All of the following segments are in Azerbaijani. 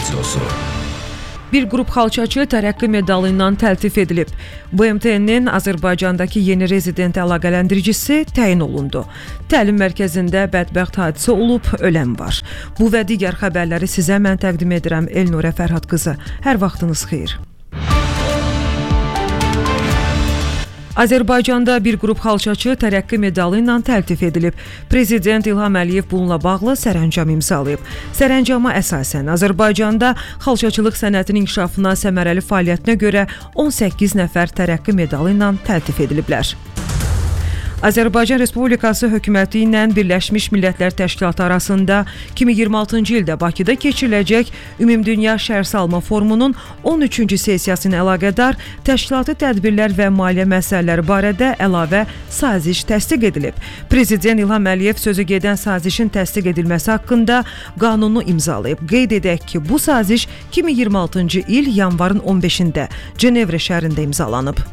Radiosu. Bir qrup xalçaçı tərəqqi medalı ilə təltif edilib. BMT-nin Azərbaycandakı yeni rezident əlaqələndiricisi təyin olundu. Təlim mərkəzində bədbəxt hadisə olub, ölən var. Bu və digər xəbərləri sizə mən təqdim edirəm Elnurə Fərhad qızı. Hər vaxtınız xeyir. Azərbaycanda bir qrup xalçaçı tərəqqi medalı ilə təltif edilib. Prezident İlham Əliyev bununla bağlı sərəncam imzalayıb. Sərəncama əsasən Azərbaycanda xalçaçılıq sənətinin inkişafına səmərəli fəaliyyətinə görə 18 nəfər tərəqqi medalı ilə təltif ediliblər. Azərbaycan Respublikası hökuməti ilə Birləşmiş Millətlər Təşkilatı arasında 2026-cı ildə Bakıda keçiriləcək Ümumdünya Şəhərsalma Forumunun 13-cü sessiyası ilə əlaqədar təşkilati tədbirlər və maliyyə məsələləri barədə əlavə saziş təsdiq edilib. Prezident İlham Əliyev sözü gedən sazişin təsdiq edilməsi haqqında qanunu imzalayıb. Qeyd edək ki, bu saziş 2026-cı il yanvarın 15-də Cenevre şəhərində imzalanıb.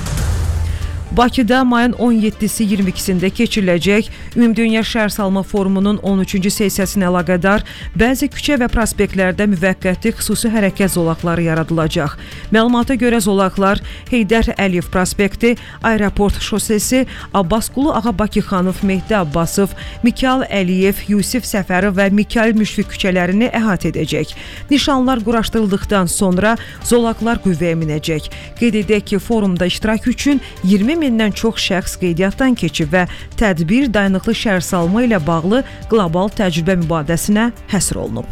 Bakıda mayın 17-si 22-sində keçiriləcək Ümumdünya Şəhərsalma Forumunun 13-cü sessiyasına əlaqədar bəzi küçə və prospektlərdə müvəqqəti xüsusi hərəkət zolaqları yaradılacaq. Məlumata görə zolaqlar Heydər Əliyev prospekti, Aeroport şosesi, Abbasqulu Ağa Bakıxanov, Mehdi Abbasov, Mikayıl Əliyev, Yusif Səfərov və Mikayıl Müşfiq küçələrini əhatə edəcək. Nişanlar quraşdırıldıqdan sonra zolaqlar qüvvəyə minəcək. Qeyd edək ki, forumda iştirak üçün 20 mindən çox şəxs qeydiyyatdan keçib və tədbir dayanıqlı şəhərsalma ilə bağlı qlobal təcrübə mübadiləsinə həsr olunub.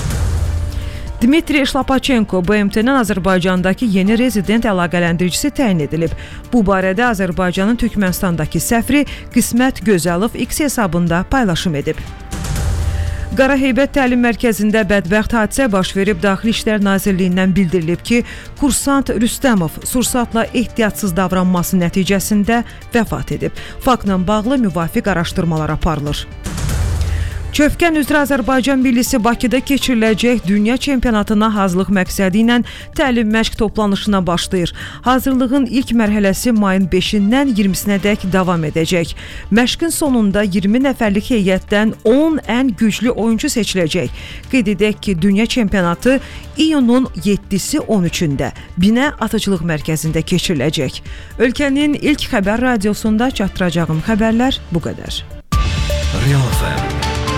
Dmitri Şlapaçenko BMT-nin Azərbaycandakı yeni rezident əlaqələndiricisi təyin edilib. Bu barədə Azərbaycanın Türkmənistandakı səfiri Qismət Gözəlov X hesabında paylaşım edib. Qaraheybət təlim mərkəzində bədbəxt hadisə baş verib. Daxili İşlər Nazirliyindən bildirilib ki, kursant Rüstəmov sursatla ehtiyatsız davranması nəticəsində vəfat edib. Faktla bağlı müvafiq araşdırmalar aparılır. Çövkən üzrə Azərbaycan millisi Bakıda keçiriləcək dünya çempionatına hazırlıq məqsədi ilə təlim-məşq toplanışına başlayır. Hazırlığın ilk mərhələsi mayın 5-dən 20-sinədək davam edəcək. Məşqin sonunda 20 nəfərlik heyətdən 10 ən güclü oyuncu seçiləcək. Qeyd edək ki, dünya çempionatı iyunun 7-si 13-də Binə Atıcılıq Mərkəzində keçiriləcək. Ölkənin ilk xəbər radiosunda çatdıracağım xəbərlər bu qədər. Real FM